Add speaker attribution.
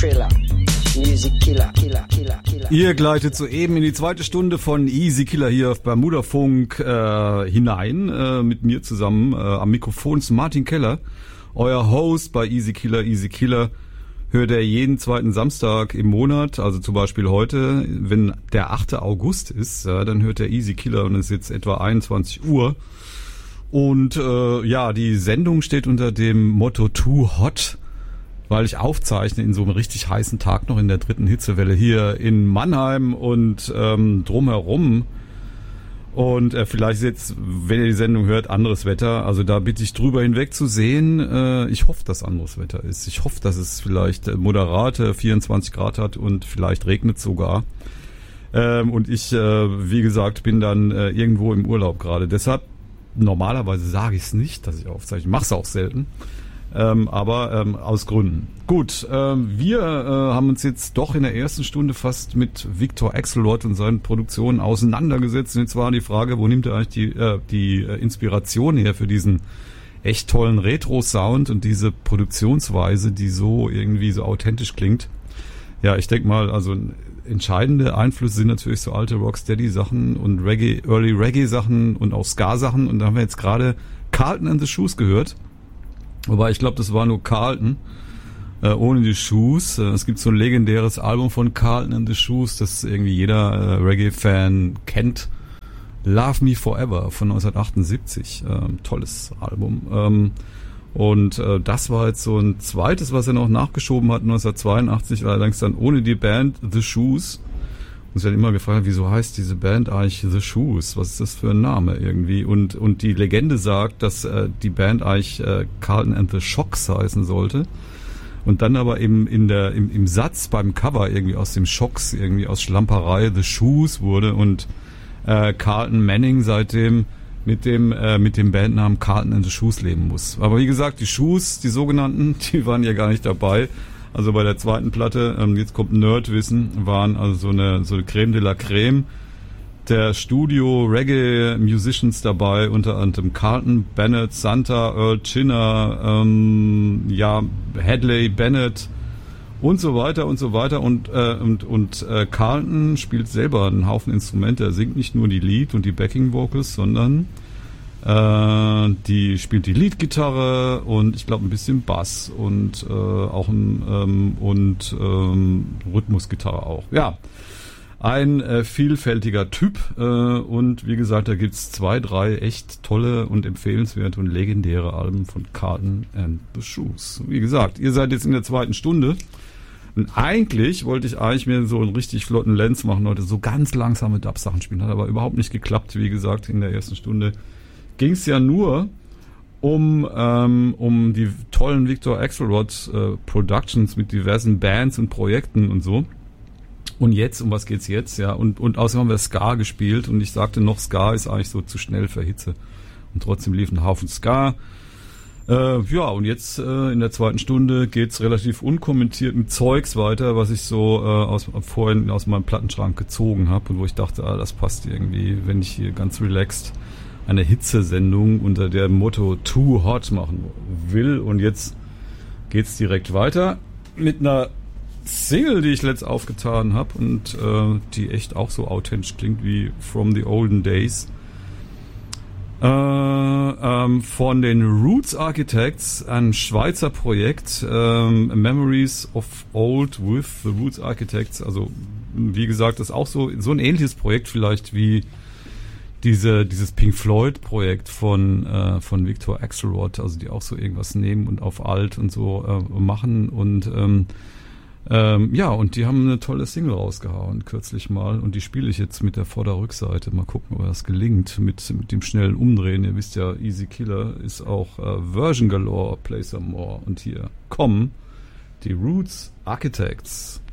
Speaker 1: Thriller. Easy Killer, Killer, Killer, Killer.
Speaker 2: Ihr gleitet soeben in die zweite Stunde von Easy Killer hier auf Bermuda Funk hinein. Mit mir zusammen am Mikrofon ist Martin Keller, euer Host bei Easy Killer. Easy Killer hört er jeden zweiten Samstag im Monat, also zum Beispiel heute, wenn der 8. August ist, dann hört er Easy Killer und es ist jetzt etwa 21 Uhr. Und die Sendung steht unter dem Motto Too Hot, weil ich aufzeichne in so einem richtig heißen Tag noch in der dritten Hitzewelle hier in Mannheim und drumherum. Und vielleicht ist jetzt, wenn ihr die Sendung hört, anderes Wetter. Also da bitte ich drüber hinweg zu sehen. Ich hoffe, dass anderes Wetter ist. Ich hoffe, dass es vielleicht moderate 24 Grad hat und vielleicht regnet sogar. Und ich, wie gesagt, bin dann irgendwo im Urlaub gerade. Deshalb, normalerweise sage ich es nicht, dass ich aufzeichne. Ich mache es auch selten. Aber aus Gründen. Gut, wir haben uns jetzt doch in der ersten Stunde fast mit Victor Axelrod und seinen Produktionen auseinandergesetzt. Und jetzt war die Frage, wo nimmt er eigentlich die Inspiration her für diesen echt tollen Retro-Sound und diese Produktionsweise, die so irgendwie so authentisch klingt. Ja, ich denke mal, also entscheidende Einflüsse sind natürlich so alte Rocksteady-Sachen und Early Reggae-Sachen und auch Ska-Sachen. Und da haben wir jetzt gerade Carlton and the Shoes gehört. Wobei, ich glaube, das war nur Carlton, ohne die Shoes. Es gibt so ein legendäres Album von Carlton and the Shoes, das irgendwie jeder Reggae-Fan kennt. Love Me Forever von 1978. Tolles Album. Und das war jetzt so ein zweites, was er noch nachgeschoben hat, 1982, allerdings dann ohne die Band The Shoes. Und sie hat immer gefragt, wieso heißt diese Band eigentlich The Shoes? Was ist das für ein Name irgendwie? Und die Legende sagt, dass die Band eigentlich Carlton and the Shocks heißen sollte. Und dann aber eben im Satz beim Cover irgendwie aus dem Shocks, irgendwie aus Schlamperei The Shoes wurde und Carlton Manning seitdem mit dem Bandnamen Carlton and the Shoes leben muss. Aber wie gesagt, die Shoes, die sogenannten, die waren ja gar nicht dabei. Also bei der zweiten Platte, jetzt kommt Nerdwissen, waren also so eine Creme de la Creme der Studio-Reggae-Musicians dabei, unter anderem Carlton Bennett, Santa, Earl Chinner, Hadley Bennett und so weiter und so weiter. Und Carlton spielt selber einen Haufen Instrumente. Er singt nicht nur die Lead- und die Backing-Vocals, sondern die spielt die Leadgitarre und ich glaube ein bisschen Bass und auch Rhythmusgitarre auch. Ja, ein vielfältiger Typ und wie gesagt, da gibt's 2, 3 echt tolle und empfehlenswerte und legendäre Alben von Carlton and the Shoes. Wie gesagt, ihr seid jetzt in der zweiten Stunde und eigentlich wollte ich mir so einen richtig flotten Lenz machen heute, so ganz langsame Dub-Sachen spielen, hat aber überhaupt nicht geklappt, wie gesagt, in der ersten Stunde ging es ja nur um die tollen Victor Axelrod Productions mit diversen Bands und Projekten und so. Und jetzt, um was geht's jetzt? Ja, und außerdem haben wir Ska gespielt und ich sagte noch, Ska ist eigentlich so zu schnell für Hitze. Und trotzdem lief ein Haufen Ska. Und jetzt in der zweiten Stunde geht's relativ unkommentiert mit Zeugs weiter, was ich so vorhin aus meinem Plattenschrank gezogen habe und wo ich dachte, das passt irgendwie, wenn ich hier ganz relaxed eine Hitzesendung unter dem Motto Too Hot machen will. Und jetzt geht's direkt weiter mit einer Single, die ich letzt aufgetan habe und die echt auch so authentisch klingt wie From the Olden Days. Von den Roots Architects, ein Schweizer Projekt, Memories of Old with the Roots Architects. Also wie gesagt, das ist auch so ein ähnliches Projekt vielleicht wie dieses Pink Floyd Projekt von Victor Axelrod, also die auch so irgendwas nehmen und auf alt und so machen und und die haben eine tolle Single rausgehauen kürzlich mal und die spiele ich jetzt mit der Vorder-Rückseite. Mal gucken, ob das gelingt mit dem schnellen Umdrehen. Ihr wisst ja, Easy Killer ist auch Version Galore, Play Some More und hier kommen die Roots Architects.